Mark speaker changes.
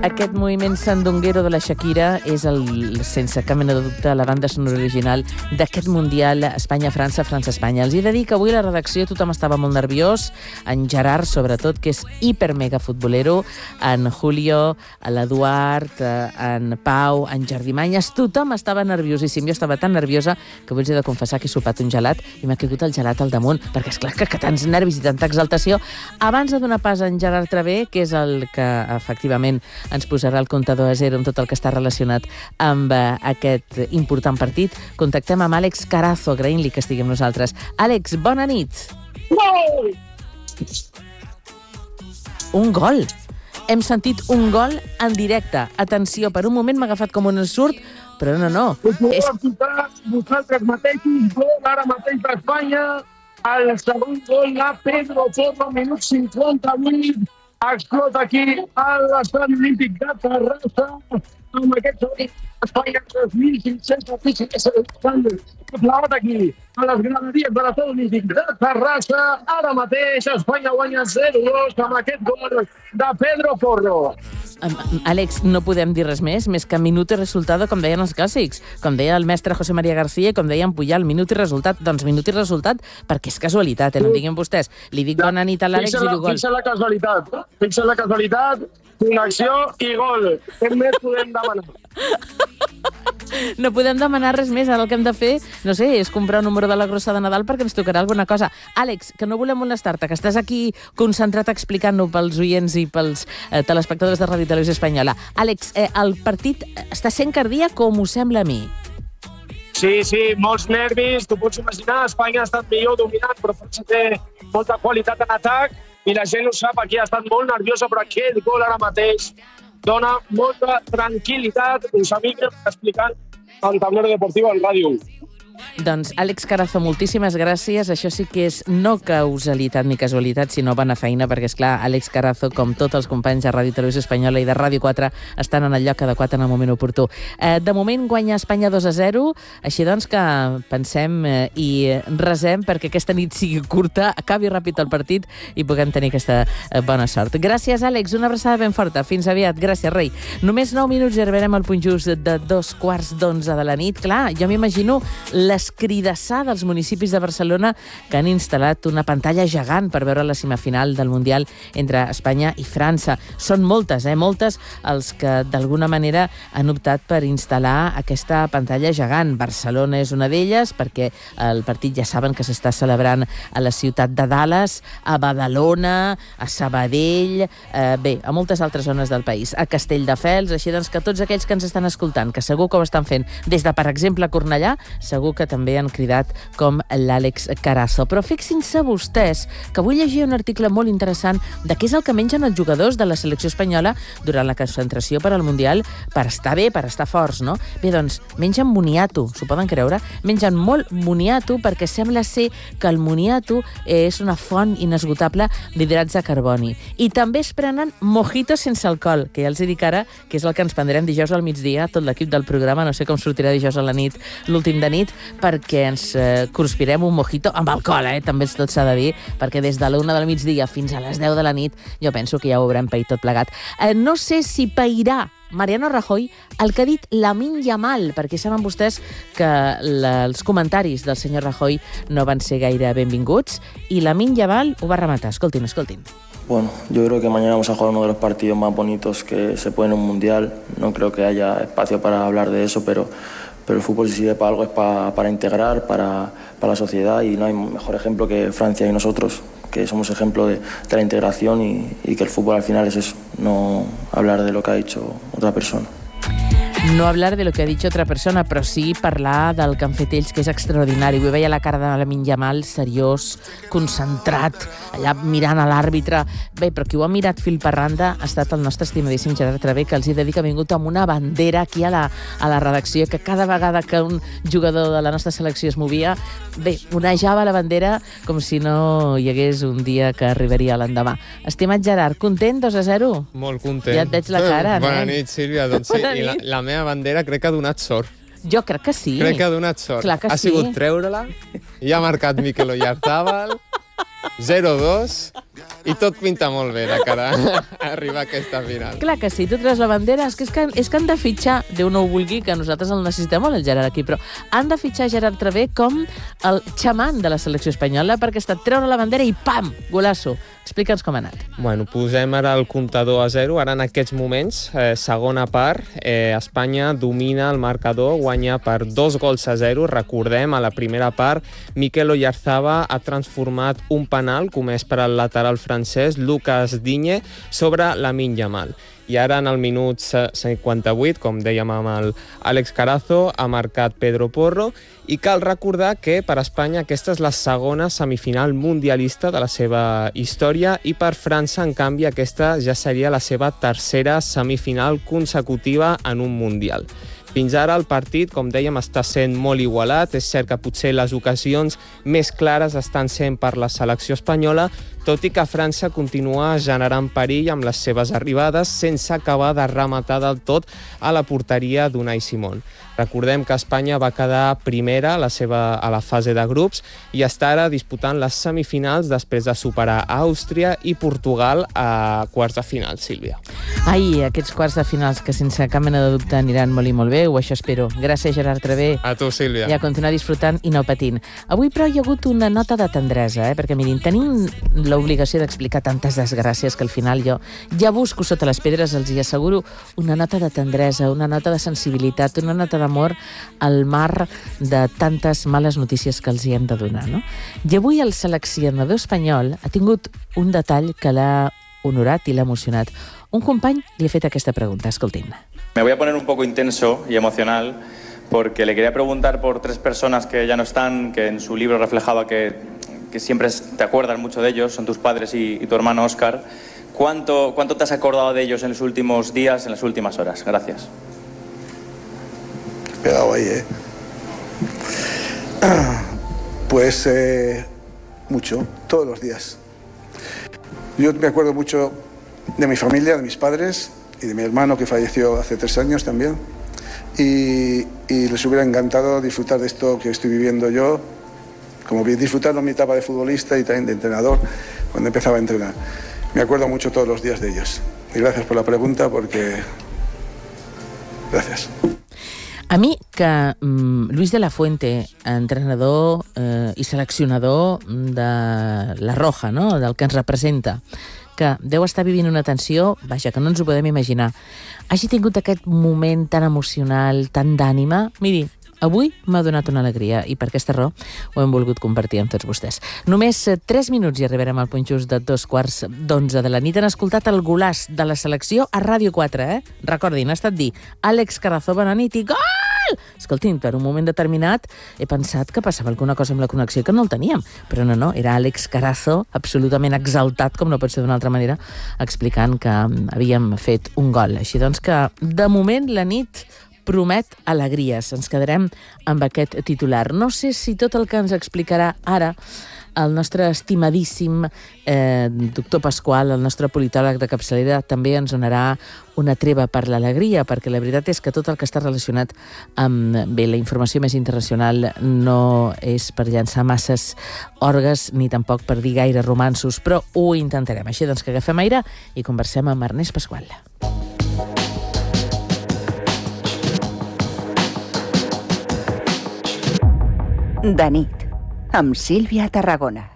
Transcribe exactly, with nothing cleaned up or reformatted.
Speaker 1: Aquest moviment sandunguero de la Shakira és, el, sense cap mena de dubte, la banda sonora original d'aquest Mundial Espanya-França, França-Espanya. Els he de dir que avui a la redacció tothom estava molt nerviós, en Gerard sobretot, que és hiper-mega futbolero, en Julio, l'Eduard, en Pau, en Jordi Manyes, tothom estava nerviosíssim. Jo estava tan nerviosa que avui us he de confessar que he sopat un gelat i m'ha caigut el gelat al damunt, perquè és clar que, que tants nervis i tanta exaltació. Abans de donar pas a en Gerard Travé, que és el que efectivament ens posarà el comptador a zero amb tot el que està relacionat amb eh, aquest important partit, contactem amb Àlex Carazo, agraint-li que estigui amb nosaltres. Àlex, bona nit.
Speaker 2: Gol!
Speaker 1: Un gol. Hem sentit un gol en directe. Atenció, per un moment m'ha agafat com un ensurt, però no, no.
Speaker 2: És... Vosaltres mateixos, gol ara mateix d'Espanya. El segon gol de Pedro Porro, minut cinquanta-vuit. Explota aquí a l'estadi olímpic de Terrassa amb aquest segon Espanya tres mil cinc-cents aficionats estan clavat aquí a les graderies de l'estadi olímpic de Terrassa. Ara mateix Espanya guanya zero dos amb aquest gol de Pedro Porro.
Speaker 1: Àlex, no podem dir res més, més que minut i resultat, com deien els clàssics. Com deia el mestre José María García, com deia en Puyal, minut i resultat. Doncs minut i resultat, perquè és casualitat, eh? No em diguin vostès. Li dic bona nit a l'Àlex i diu gol.
Speaker 2: Fixa la casualitat, fixa la casualitat, connexió i gol. Què més podem demanar?
Speaker 1: No podem demanar res més. Ara el que hem de fer, no sé, és comprar un número de la grossa de Nadal perquè ens tocarà alguna cosa. Àlex, que no volem molestar-te, que estàs aquí concentrat explicant-ho pels oients i pels eh, telespectadors de Ràdio i Televisió Espanyola. Àlex, eh, el partit està sent cardíac, com ho sembla a mi?
Speaker 2: Sí, sí, molts nervis, t'ho pots imaginar. Espanya ha estat millor dominant, però potser té molta qualitat en atac i la gent ho sap, aquí ha estat molt nerviosa, però aquest gol ara mateix dona molta tranquil·litat. Us amics explicant en Tablero Deportivo en Ràdio u.
Speaker 1: Doncs, Àlex Carazo, moltíssimes gràcies. Això sí que és no causalitat ni casualitat, sinó bona feina, perquè, és clar, Àlex Carazo, com tots els companys de Ràdio i Televisió Espanyola i de Ràdio quatre, estan en el lloc adequat en el moment oportú. Eh, de moment guanya Espanya dos a zero, així doncs que pensem eh, i resem perquè aquesta nit sigui curta, acabi ràpid el partit i puguem tenir aquesta eh, bona sort. Gràcies, Àlex, una abraçada ben forta. Fins aviat. Gràcies, rei. Només nou minuts i arribarem al punt just de dos quarts d'onze de la nit. Clar, jo m'imagino l'escridassar dels municipis de Barcelona que han instal·lat una pantalla gegant per veure la semifinal del Mundial entre Espanya i França. Són moltes, eh? Moltes els que d'alguna manera han optat per instal·lar aquesta pantalla gegant. Barcelona és una d'elles perquè el partit ja saben que s'està celebrant a la ciutat de Dallas, a Badalona, a Sabadell, eh, bé, a moltes altres zones del país, a Castelldefels, així doncs que tots aquells que ens estan escoltant, que segur que ho estan fent des de, per exemple, Cornellà, segur que també han cridat com l'Àlex Carazo. Però fixin-se vostès que vull llegir un article molt interessant de què és el que mengen els jugadors de la selecció espanyola durant la concentració per al Mundial per estar bé, per estar forts, no? Bé, doncs, mengen moniato, s'ho poden creure? Mengen molt moniato perquè sembla ser que el moniato és una font inesgotable d'hidrats de carboni. I també es prenen mojitos sense alcohol, que ja els dic ara que és el que ens prendrem dijous al migdia, tot l'equip del programa, no sé com sortirà dijous a la nit, l'últim de nit, perquè ens eh, cruspirem un mojito amb alcohol, eh? També tot s'ha de dir, perquè des de l'una del migdia fins a les deu de la nit jo penso que ja ho haurem paït tot plegat. Eh, no sé si pairà Mariano Rajoy el que ha dit Lamine Yamal, perquè saben vostès que la, els comentaris del senyor Rajoy no van ser gaire benvinguts i Lamine Yamal ho va rematar. Escoltin, escoltin.
Speaker 3: Bueno, yo creo que mañana vamos a jugar uno de los partidos más bonitos que se puede en un mundial. No creo que haya espacio para hablar de eso, pero pero el fútbol si sirve para algo es para, para integrar, para, para la sociedad, y no hay mejor ejemplo que Francia y nosotros, que somos ejemplo de, de la integración y, y que el fútbol al final es eso, no hablar de lo que ha dicho otra persona.
Speaker 1: No hablar de lo que ha dicho otra persona, però sí parlar del que han fet ells, que és extraordinari. Avui veia la cara de Lamine Yamal, seriós, concentrat, allà mirant a l'àrbitre. Bé, però qui ho ha mirat fil per randa ha estat el nostre estimadíssim Gerard Travé, que els he de dir que ha vingut amb una bandera aquí a la, a la redacció, que cada vegada que un jugador de la nostra selecció es movia, bé, onejava la bandera com si no hi hagués un dia que arribaria l'endemà. Estimat Gerard, content, dos a zero?
Speaker 4: Molt content.
Speaker 1: Ja et veig la cara, nen.
Speaker 4: Bona nit, Sílvia. Doncs sí, i la, la meva bandera crec que ha donat sort.
Speaker 1: Jo crec que sí.
Speaker 4: Crec que ha donat sort.
Speaker 1: Clar que
Speaker 4: ha
Speaker 1: sí.
Speaker 4: sigut treure-la, i ha marcat Mikel Oyarzabal, zero dos, I tot pinta molt bé de cara a arribar a aquesta final.
Speaker 1: Clar que sí, tu treus la bandera, és que, és que, és que han de fitxar, Déu no ho vulgui, que nosaltres el necessitem molt, el Gerard aquí, però han de fitxar Gerard Travé com el xaman de la selecció espanyola, perquè està treure la bandera i pam, golasso. Explica'ns com ha anat.
Speaker 4: Bueno, posem ara el comptador a zero, ara en aquests moments, eh, segona part, eh, Espanya domina el marcador, guanya per dos gols a zero. Recordem, a la primera part, Mikel Oyarzabal ha transformat un penal comès per al lateral francès Lucas Digne sobre Lamine Yamal. I ara, en el minut cinquanta-vuit, com dèiem amb el Àlex Carazo, ha marcat Pedro Porro, i cal recordar que per Espanya aquesta és la segona semifinal mundialista de la seva història, i per França, en canvi, aquesta ja seria la seva tercera semifinal consecutiva en un mundial. Fins ara el partit, com dèiem, està sent molt igualat. És cert que potser les ocasions més clares estan sent per la selecció espanyola, tot i que França continua generant perill amb les seves arribades sense acabar de rematar del tot a la porteria d'Unai Simón. Recordem que Espanya va quedar primera a la, seva, a la fase de grups i està ara disputant les semifinals després de superar Àustria i Portugal a quarts de final, Sílvia.
Speaker 1: Ai, aquests quarts de finals que sense cap mena de dubte aniran molt i molt bé, o això espero. Gràcies, Gerard Travé.
Speaker 4: A tu, Sílvia.
Speaker 1: I a continuar disfrutant i no patint. Avui, però, hi ha hagut una nota de tendresa, eh? Perquè, mirin, tenim l'obligació d'explicar tantes desgràcies que al final jo ja busco sota les pedres, els hi asseguro, una nota de tendresa, una nota de sensibilitat, una nota d'amor al mar de tantes males notícies que els hi hem de donar, no? I avui el seleccionador espanyol ha tingut un detall que l'ha honorat i l'ha emocionat. Un company li ha fet aquesta pregunta, escoltin.
Speaker 5: Me voy a poner un poco intenso y emocional porque le quería preguntar por tres personas que ya no están, que en su libro reflejaba que, que siempre te acuerdas mucho de ellos, son tus padres y, y tu hermano Óscar. ¿Cuánto, ¿Cuánto te has acordado de ellos en los últimos días, en las últimas horas? Gracias.
Speaker 6: Pegado ahí, ¿eh? Pues eh, mucho, todos los días. Yo me acuerdo mucho de mi familia, de mis padres y de mi hermano que falleció hace tres años también. Y, y les hubiera encantado disfrutar de esto que estoy viviendo yo, como disfrutar de mi etapa de futbolista y también de entrenador cuando empezaba a entrenar. Me acuerdo mucho todos los días de ellos. Y gracias por la pregunta, porque... Gracias.
Speaker 1: A mi que mm, Luis de la Fuente, entrenador eh, i seleccionador de la Roja, no? Del que ens representa, que deu estar vivint una tensió, vaja, que no ens ho podem imaginar, hagi tingut aquest moment tan emocional, tan d'ànima, miri, avui m'ha donat una alegria i per aquesta raó ho hem volgut compartir amb tots vostès. Només tres minuts i arribarem al punt just de dos quarts d'onze de la nit. Han escoltat el golaç de la selecció a Ràdio quatre, eh? Recordin, ha estat dir Àlex Carazo, bona nit i gol! Escoltin, per un moment determinat he pensat que passava alguna cosa amb la connexió que no el teníem, però no, no, era Àlex Carazo absolutament exaltat, com no pot ser d'una altra manera, explicant que havíem fet un gol. Així doncs que, de moment, la nit promet alegries. Ens quedarem amb aquest titular. No sé si tot el que ens explicarà ara el nostre estimadíssim eh, doctor Pasqual, el nostre politòleg de capçalera, també ens donarà una treva per l'alegria, perquè la veritat és que tot el que està relacionat amb bé, la informació més internacional no és per llançar masses orgues ni tampoc per dir gaire romanços, però ho intentarem. Així doncs que agafem aire i conversem amb Ernest Pasqual.
Speaker 7: De nit, amb Sílvia Tarragona.